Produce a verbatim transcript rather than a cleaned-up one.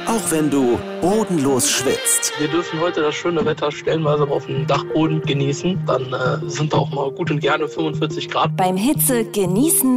Auch wenn du bodenlos schwitzt. Wir dürfen heute das schöne Wetter stellenweise auf dem Dachboden genießen. Dann äh, sind auch mal gut und gerne fünfundvierzig Grad. Beim Hitze genießen